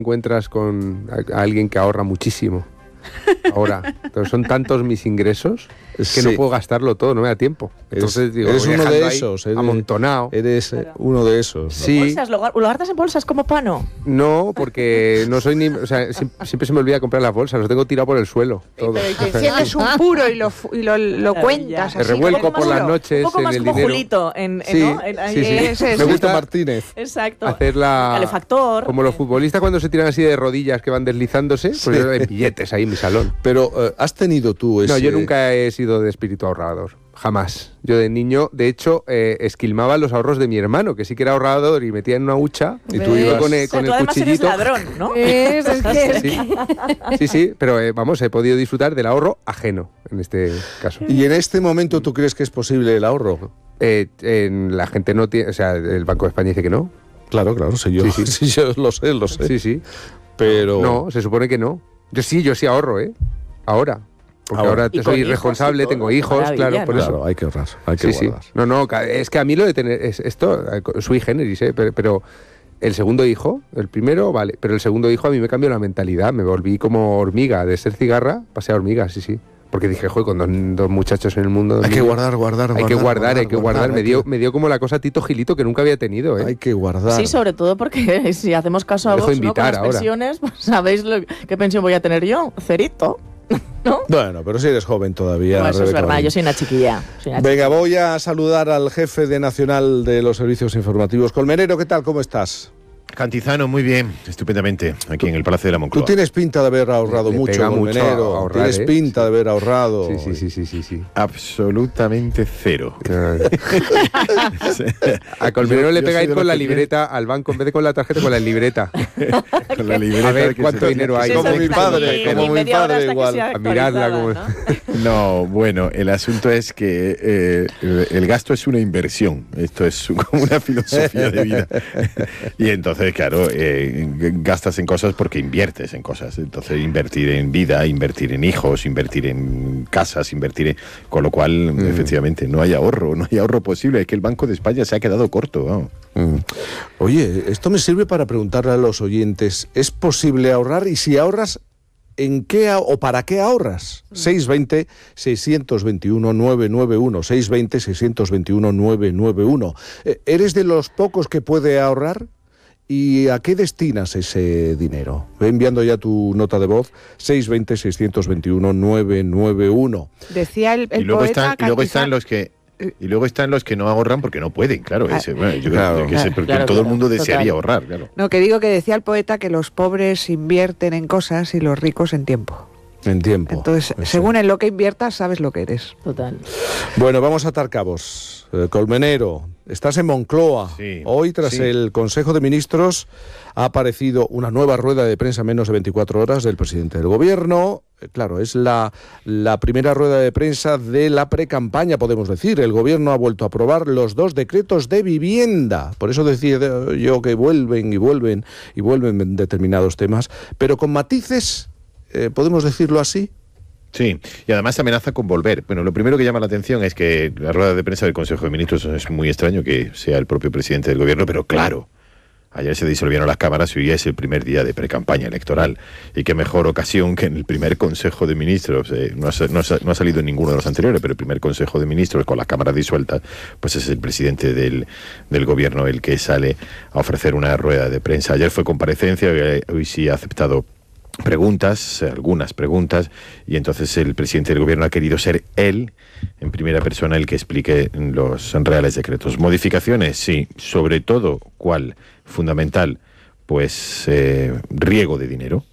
encuentras con a alguien que ahorra muchísimo. Ahora, entonces son tantos mis ingresos que no puedo gastarlo todo, no me da tiempo. Entonces digo, eres uno de esos, amontonado. Eres uno de esos. Sí. ¿Bolsas? ¿Lo guardas en bolsas como pano? No, porque no soy ni, o sea, siempre se me olvida comprar las bolsas, los tengo tirado por el suelo. Todo. Pero te enciendes un puro y lo cuentas. Me así, revuelco por las noches un poco más en el como dinero. Julito, Sí, ¿no? sí. Me gusta Martínez. Exacto. Hacer la calefactor. como los futbolistas cuando se tiran así de rodillas que van deslizándose, pues yo de billetes ahí en mi salón. Pero ¿has tenido tú ese...? No, yo nunca he sido de espíritu ahorrador, jamás. Yo de niño, de hecho, esquilmaba los ahorros de mi hermano, que sí que era ahorrador y metía en una hucha y tú ibas con el cuchillito. Eres ladrón, ¿no? Sí, pero vamos, he podido disfrutar del ahorro ajeno, en este caso. ¿Y en este momento tú crees que es posible el ahorro? La gente no tiene, o sea, el Banco de España dice que no. Claro, sí, yo lo sé. Sí. Pero... No, se supone que no. Yo sí ahorro, Ahora. Porque ahora soy responsable, tengo hijos, claro, por eso. Claro, hay que ahorrar, hay que guardar. Sí. No, es que a mí lo de tener esto, sui generis, pero el segundo hijo, el primero, vale, pero el segundo hijo a mí me cambió la mentalidad, me volví como hormiga, de ser cigarra, pasé a hormiga, sí. Porque dije, joder, con dos muchachos en el mundo... Hay que guardar. Hay que guardar. Me dio como la cosa Tito Gilito que nunca había tenido, Hay que guardar. Sí, sobre todo porque si hacemos caso a vos, ¿no? Con las pensiones, pues sabéis qué pensión voy a tener yo, cerito. ¿No? Bueno, pero si eres joven todavía. Bueno, eso es verdad, yo soy una chiquilla. Venga, voy a saludar al jefe nacional de los servicios informativos. Colmenero, ¿qué tal? ¿Cómo estás? Cantizano, muy bien, estupendamente, aquí en el Palacio de la Moncloa. Tú tienes pinta de haber ahorrado mucho, Colmenero. Ahorrar, tienes pinta de haber ahorrado. Sí. Absolutamente cero. A Colmenero le pegáis con la libreta al banco, en vez de con la tarjeta, con la libreta. Con la libreta. A ver cuánto dinero hay. Como mi padre igual. A mirarla como... No, bueno, el asunto es que el gasto es una inversión. Esto es como una filosofía de vida. Y entonces, claro, gastas en cosas porque inviertes en cosas. Entonces, invertir en vida, invertir en hijos, invertir en casas, con lo cual, efectivamente, no hay ahorro posible. Es que el Banco de España se ha quedado corto. Oye, esto me sirve para preguntarle a los oyentes, ¿es posible ahorrar? Y si ahorras, ¿en qué o para qué ahorras? 620-621-991, 620-621-991. ¿Eres de los pocos que puede ahorrar? ¿Y a qué destinas ese dinero? Ve enviando ya tu nota de voz, 620-621-991. Decía el y luego poeta... Y luego están los que no ahorran porque no pueden, claro. Yo creo que todo el mundo desearía ahorrar, claro. No, que digo que decía el poeta que los pobres invierten en cosas y los ricos en tiempo. En tiempo. Entonces, según en lo que inviertas, sabes lo que eres. Total. Bueno, vamos a atar cabos. Colmenero, estás en Moncloa. Sí, Hoy, tras el Consejo de Ministros, ha aparecido una nueva rueda de prensa en menos de 24 horas del presidente del Gobierno. Claro, es la primera rueda de prensa de la precampaña, podemos decir. El Gobierno ha vuelto a aprobar los 2 decretos de vivienda. Por eso decía yo que vuelven determinados temas, pero con matices, ¿podemos decirlo así? Sí, y además amenaza con volver. Bueno, lo primero que llama la atención es que la rueda de prensa del Consejo de Ministros es muy extraño que sea el propio presidente del Gobierno, pero claro, ayer se disolvieron las cámaras y hoy es el primer día de precampaña electoral. Y qué mejor ocasión que en el primer Consejo de Ministros, no ha salido en ninguno de los anteriores, pero el primer Consejo de Ministros con las cámaras disueltas, pues es el presidente del Gobierno el que sale a ofrecer una rueda de prensa. Ayer fue comparecencia, hoy sí ha aceptado algunas preguntas, y entonces el presidente del Gobierno ha querido ser él, en primera persona, el que explique los reales decretos. Modificaciones, sí, sobre todo, ¿cuál? Fundamental, pues riego de dinero,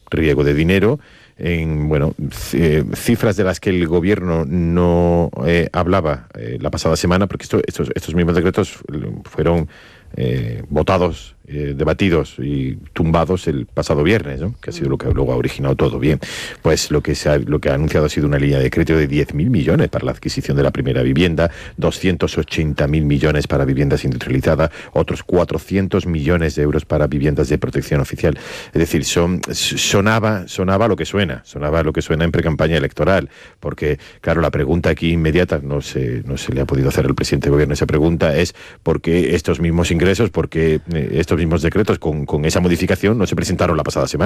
en, cifras de las que el Gobierno no hablaba la pasada semana, porque estos mismos decretos fueron votados, debatidos y tumbados el pasado viernes, ¿no? Que ha sido lo que luego ha originado todo. Bien, pues lo que ha anunciado ha sido una línea de crédito de 10.000 millones para la adquisición de la primera vivienda, 280.000 millones para viviendas industrializadas, otros 400 millones de euros para viviendas de protección oficial. Es decir, sonaba lo que suena en precampaña electoral, porque claro, la pregunta aquí inmediata, no se le ha podido hacer al presidente del Gobierno esa pregunta, es ¿por qué estos mismos ingresos, por qué estos mismos decretos con esa modificación no se presentaron la pasada semana?